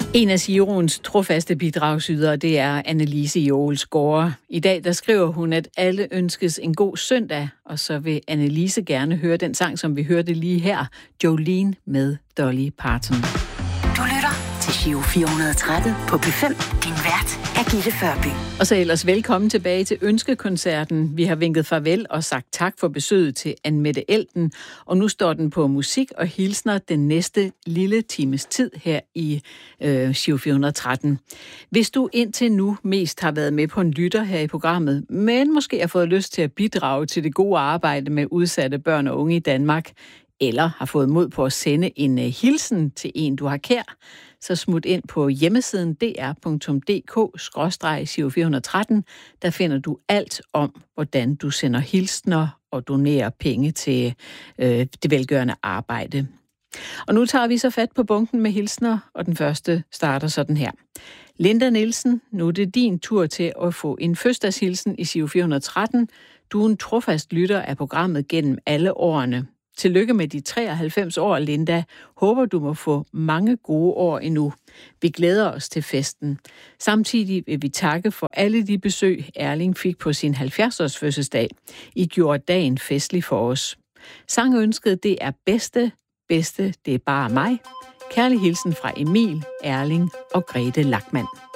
En af Giroens trofaste bidragsydere, det er Annelise Joelsgaard. I dag der skriver hun, at alle ønskes en god søndag, og så vil Annelise gerne høre den sang, som vi hørte lige her, Jolene med Dolly Parton. Du lytter til Giro 413 på P5. Din vært er Gitte Førby. Og så ellers velkommen tilbage til Ønskekoncerten. Vi har vinket farvel og sagt tak for besøget til Anne-Mette Elten, og nu står den på musik og hilsner den næste lille times tid her i Giro 413. Hvis du indtil nu mest har været med på en lytter her i programmet, men måske har fået lyst til at bidrage til det gode arbejde med udsatte børn og unge i Danmark, eller har fået mod på at sende en hilsen til en, du har kær, så smut ind på hjemmesiden dr.dk/Giro 413. Der finder du alt om, hvordan du sender hilsner og donerer penge til det velgørende arbejde. Og nu tager vi så fat på bunken med hilsner, og den første starter sådan her. Linda Nielsen, nu er det din tur til at få en fødselsdagshilsen i Giro 413. Du er en trofast lytter af programmet gennem alle årene. Tillykke med de 93 år, Linda. Håber, du må få mange gode år endnu. Vi glæder os til festen. Samtidig vil vi takke for alle de besøg, Erling fik på sin 70-års fødselsdag. I gjorde dagen festlig for os. Sangønsket, det er bedste, det er bare mig. Kærlig hilsen fra Emil, Erling og Grete Lachmann.